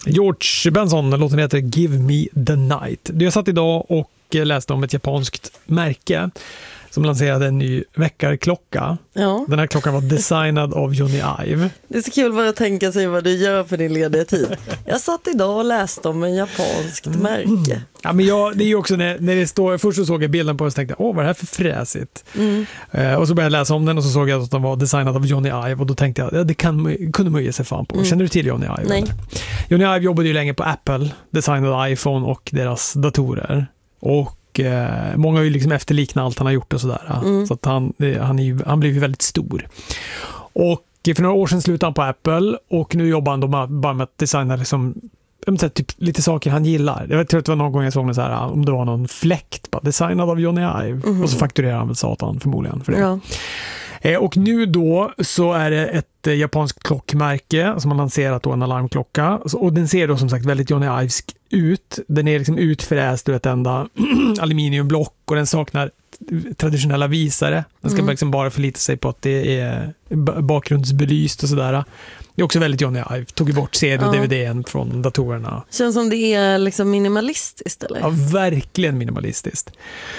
George Benson, låten heter Give Me the Night. Jag satt idag och läste om ett japanskt märke som lanserade en ny väckarklocka. Ja. Den här klockan var designad av Johnny Ive. Det är så kul bara att tänka sig vad du gör för din lediga tid. Jag satt idag och läste om en japanskt märke. Ja, men det är ju också när det står, först så såg jag bilden på det och tänkte, vad är det här för fräsigt? Och så började jag läsa om den och så såg jag att den var designad av Johnny Ive och då tänkte jag, det kunde man ge sig fan på. Känner du till Johnny Ive? Nej. Johnny Ive jobbade ju länge på Apple, designade iPhone och deras datorer. Och många har ju liksom efterliknat allt han har gjort och sådär. Så att han blev ju väldigt stor. Och för några år sedan slutade han på Apple och nu jobbar han bara med att designa liksom, typ lite saker han gillar. Jag tror att det var någon gång jag såg det så här, om det var någon fläkt bara designad av Johnny Ive. Och så fakturerar han väl satan förmodligen för det. Ja. Och nu då så är det ett japanskt klockmärke som har lanserat då en alarmklocka. Och den ser då som sagt väldigt Johnny Ivesk ut. Den är liksom utfräst ur ett enda aluminiumblock och den saknar traditionella visare. Den ska liksom bara förlita sig på att det är bakgrundsbelyst och sådär. Det är också väldigt Johnny Ive. Tog ju bort CD och DVD:n från datorerna. Känns som det är liksom minimalistiskt eller? Ja, verkligen minimalistiskt.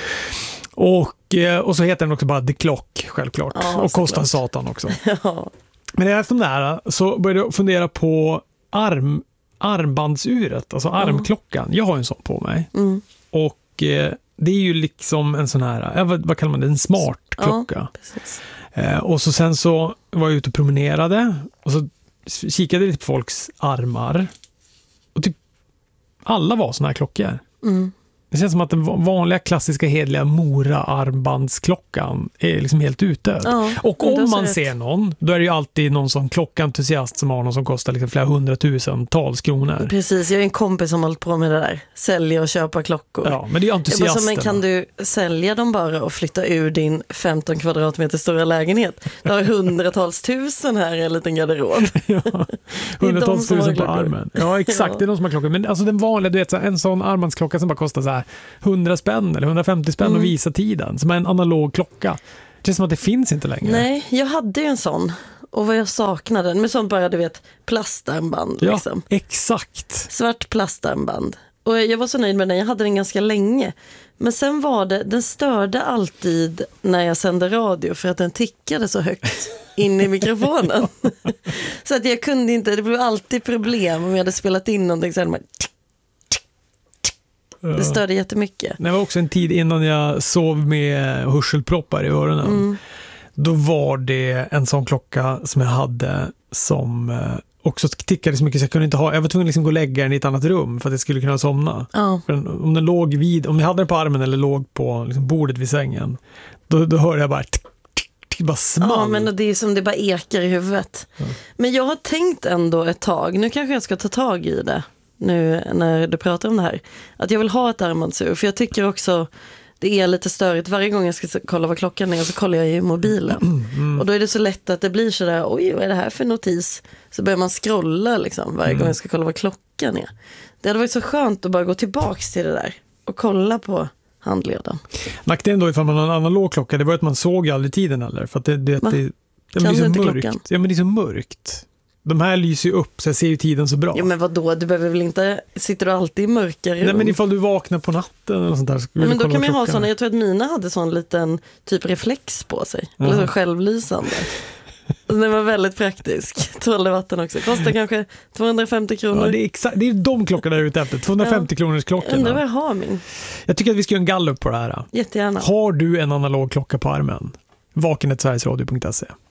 Och så heter den också bara The Clock, självklart. Ja, och kostar klart. satan också. Ja. Men efter det här så började jag fundera på armbandsuret, alltså armklockan. Jag har en sån på mig. Och det är ju liksom en sån här, vad kallar man det? En smart klocka. Ja, precis. Och så sen så var jag ute och promenerade och så kikade lite på folks armar. Och typ alla var såna här klockor. Det känns som att den vanliga klassiska hedliga Mora-armbandsklockan är liksom helt utdöd. Ja, och om man ser någon, då är det ju alltid någon sån klockentusiast som har någon som kostar liksom flera hundratusentals kronor. Precis, jag är en kompis som har hållit på med det där. Sälja och köpa klockor. Ja, men det är ju entusiasterna. Men kan du sälja dem bara och flytta ur din 15 kvadratmeter stora lägenhet? Du har hundratals tusen här i en liten garderob. Ja, hundratals tusen på armen. Ja, exakt, det är de som har klockor. Men alltså den vanliga, du vet, en sån armbandsklocka som bara kostar så här 100 spänn eller 150 spänn och visa tiden. Som är en analog klocka. Det känns som att det finns inte längre. Nej, jag hade ju en sån. Och vad jag saknade, med sånt bara, du vet, plastarmband. Ja, liksom. exakt. Svart plastarmband. Och jag var så nöjd med den, jag hade den ganska länge. Men sen var den störde alltid när jag sände radio för att den tickade så högt in i mikrofonen. Så att jag kunde inte, det blev alltid problem om jag hade spelat in någonting så hade man det störde jättemycket. Det var också en tid innan jag sov med hörselproppar i öronen. Då var det en sån klocka som jag hade som också tickade så mycket så jag kunde inte ha. Jag var tvungen att liksom gå och lägga den i ett annat rum för att jag skulle kunna somna. Ja. För om den låg om jag hade den på armen eller låg på liksom bordet vid sängen, då hörde jag bara bara small. Ja, men det är som det bara ekar i huvudet. Men jag har tänkt ändå ett tag, nu kanske jag ska ta tag i det nu när du pratar om det här, att jag vill ha ett armbandsur, för jag tycker också det är lite störigt. Varje gång jag ska kolla vad klockan är så kollar jag i mobilen. Och då är det så lätt att det blir sådär, oj, vad är det här för notis? Så börjar man scrolla liksom varje gång jag ska kolla vad klockan är. Det hade varit så skönt att bara gå tillbaks till det där och kolla på handleden. Nackdelen då ifall man har en analog klocka, det var att man såg aldrig tiden heller. För att det blir så mörkt. Ja, men det är så mörkt. De här lyser ju upp så jag ser ju tiden så bra. Ja, men vadå? Du behöver väl inte... Sitter du alltid i mörkare? Nej, men ifall du vaknar på natten eller sånt där. Ja, men då kan man ju ha såna... Jag tror att mina hade sån liten typ reflex på sig. Eller så självlysande. Så den var väldigt praktisk. 12 vatten också. Kostar kanske 250 kronor. Ja, det är de klockorna jag är ute efter. 250 kronors klockorna. Undrar vad jag har min. Jag tycker att vi ska göra en gallup på det här. Jättegärna. Har du en analog klocka på armen? Vaken@sverigesradio.se